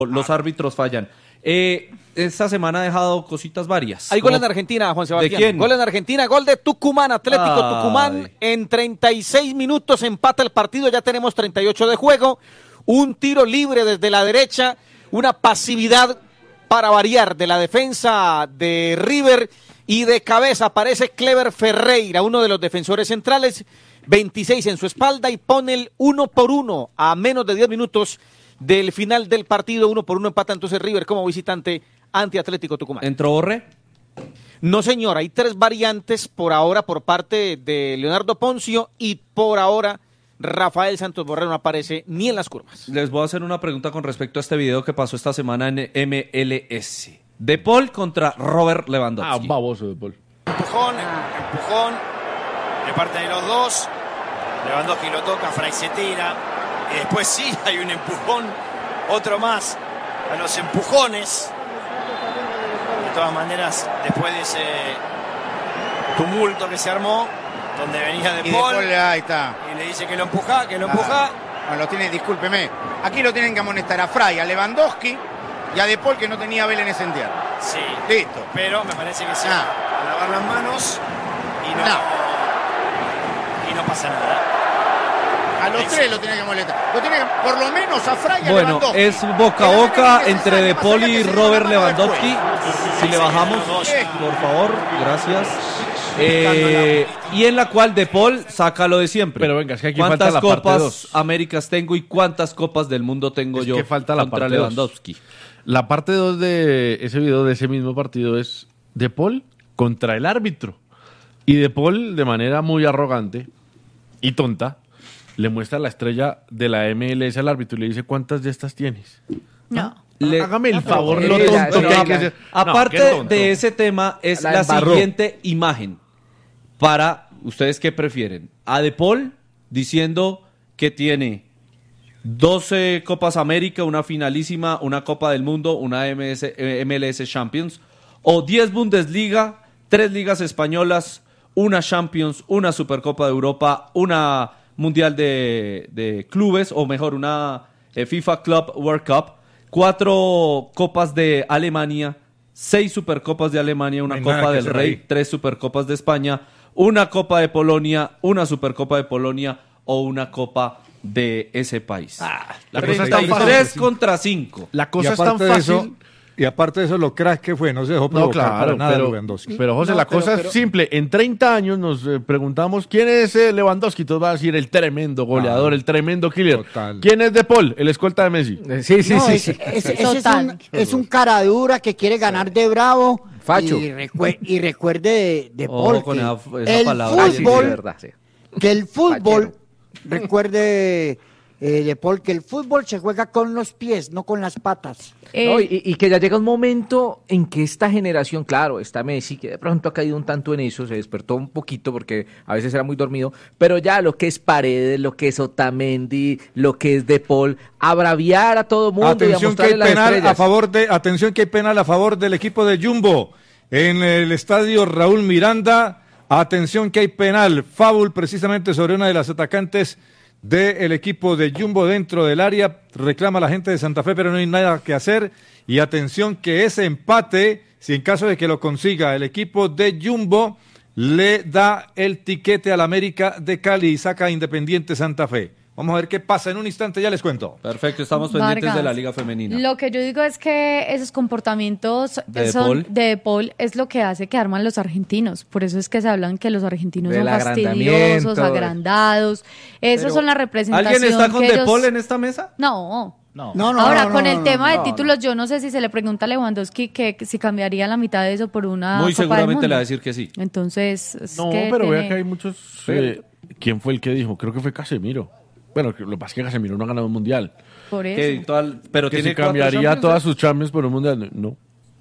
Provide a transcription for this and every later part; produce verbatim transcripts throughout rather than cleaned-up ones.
los árbitros fallan. Eh, esta semana ha dejado cositas varias. Hay gol en Argentina, Juan Sebastián. ¿De quién? Gol en Argentina, gol de Tucumán, Atlético Ay. Tucumán. En treinta y seis minutos empata el partido, ya tenemos treinta y ocho de juego. Un tiro libre desde la derecha, una pasividad para variar de la defensa de River y de cabeza aparece Clever Ferreira, uno de los defensores centrales, veintiséis en su espalda y pone el uno por uno a menos de diez minutos del final del partido. Uno por uno empata entonces River como visitante ante Atlético Tucumán. ¿Entró Borré? No, señor, hay tres variantes por ahora por parte de Leonardo Poncio y por ahora Rafael Santos Borré no aparece ni en las curvas. Les voy a hacer una pregunta con respecto a este video que pasó esta semana en M L S. De Paul contra Robert Lewandowski. Ah, baboso De Paul. Empujón, empujón, de parte de los dos. Lewandowski lo toca, Fray se tira. Y después sí, hay un empujón, otro más a los empujones. De todas maneras, después de ese tumulto que se armó, donde venía De Y Paul, De Paul, ahí está. y le dice que lo empuja, que lo Ah, empuja. Bueno, lo tiene, discúlpeme. Aquí lo tienen que amonestar a Fray, a Lewandowski y a De Paul, que no tenía vela en ese entierro. Sí, Listo. pero me parece que sí. Ah. A lavar las manos y no, No. y no pasa nada. A los tres lo tiene que molestar. Lo tiene que, por lo menos a Fray y a Bueno, Lewandowski. es boca a Que boca que se entre saque, De más Paul allá y que se den Robert la mano Lewandowski. después. Si le bajamos, por favor, gracias. Eh, y en la cual De Paul saca lo de siempre. Pero venga, es que aquí ¿Cuántas falta la parte copas dos? Américas tengo y cuántas copas del mundo tengo Es yo que falta la contra parte dos. Lewandowski? La parte dos de ese video, de ese mismo partido, es De Paul contra el árbitro. Y De Paul, de manera muy arrogante y tonta, le muestra la estrella de la M L S al árbitro y le dice, ¿cuántas de estas tienes? No. Le- Hágame el No, pero favor, qué lo era, tonto eso que hay no, que hacer. No, Aparte qué tonto. de ese tema, es La la, embarró. siguiente imagen. Para, ¿ustedes qué prefieren? A De Paul diciendo que tiene doce Copas América, una finalísima, una Copa del Mundo, una M S eh, M L S Champions, o diez Bundesliga, tres ligas españolas, una Champions, una Supercopa de Europa, una Mundial de, de Clubes, o mejor, una eh, FIFA Club World Cup, cuatro Copas de Alemania, seis Supercopas de Alemania, una No hay Copa nada que del hacer Rey, ahí. tres Supercopas de España, una Copa de Polonia, una Supercopa de Polonia o una Copa de ese país. la cosa es tan treinta y tres contra cinco. La Y cosa es tan aparte de fácil. eso, y aparte de eso, lo crack que fue, no se dejó No, provocar claro, para nada pero, Lewandowski. pero José, No, la pero- cosa pero- es simple. En treinta años nos eh, preguntamos quién es eh, Lewandowski. Todos van a decir el tremendo goleador, Ah, el tremendo killer. total. ¿Quién es De Paul? El escolta de Messi. Sí, sí, No, sí. ese, sí. ese- ese es, Total. un, es un cara dura que quiere ganar de bravo. Facho. Y, recue- y recuerde de, de Oh, Paul con que esa- esa el palabra, Ah, sí, sí, fútbol, de verdad, sí. que el fútbol, Fachero. recuerde eh, de Paul, que el fútbol se juega con los pies, no con las patas. No, y, y que ya llega un momento en que esta generación, claro, está Messi, que de pronto ha caído un tanto en eso, se despertó un poquito porque a veces era muy dormido, pero ya lo que es Paredes, lo que es Otamendi, lo que es De Paul, a braviar a todo mundo y a Atención que hay mostrarle las penal a estrellas. favor de, atención que hay penal a favor del equipo de Jumbo en el estadio Raúl Miranda. Atención que hay penal, foul precisamente sobre una de las atacantes del equipo de Jumbo dentro del área. Reclama la gente de Santa Fe, pero no hay nada que hacer. Y atención que ese empate, si en caso de que lo consiga el equipo de Jumbo, le da el tiquete al América de Cali y saca a Independiente Santa Fe. Vamos a ver qué pasa en un instante, ya les cuento. Perfecto, estamos pendientes Vargas, de la Liga Femenina. Lo que yo digo es que esos comportamientos ¿De De son- Paul? de De Paul es lo que hace que arman los argentinos. Por eso es que se hablan que los argentinos Del son agrandamiento. fastidiosos, agrandados. Esos Pero, son la representación. ¿Alguien está con que De ellos- Paul en esta mesa? No. No. No, no, Ahora, no, no, con no, el no, tema no, de títulos, yo no sé si se le pregunta a Lewandowski que, que si cambiaría la mitad de eso por una Muy Copa del seguramente Mundo. le va a decir que sí. Entonces, es No, que pero vea tiene- que hay muchos. eh, ¿Quién fue el que dijo? Creo que fue Casemiro. Bueno, que lo que pasa es que Casemiro no ha ganado un mundial. por eso. Que toda- pero Que tiene si cuatro cambiaría Champions, todas ¿eh? sus Champions por un mundial. No.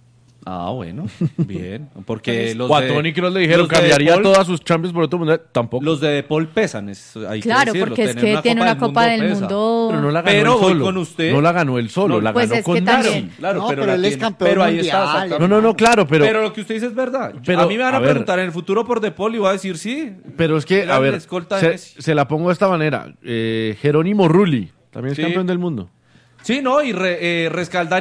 Ah, bueno, bien. Porque los O a de, Toni Kroos le dijeron los de De cambiaría Paul- todas sus Champions por otro mundial. Tampoco. Los de De Paul pesan, es, hay Claro, que decirlo. porque es Tener que tiene una Copa del pesa. Mundo. Pero no la ganó Pero él voy solo. con usted. No la ganó él solo, No, la pues ganó es que con también- Messi. Claro, No, pero, pero la él es tiene. campeón Pero ahí mundial, está, exactamente. No, no, no, claro, pero. Pero lo que usted dice es verdad. Yo- Pero, a mí me van a, a ver. preguntar en el futuro por De Paul y voy a decir sí. Pero es que, Era a el ver, escolta de se, Messi. se la pongo de esta manera. Eh, Jerónimo Rulli, también es Sí. campeón del mundo. Sí, no, y re, eh, Rescaldani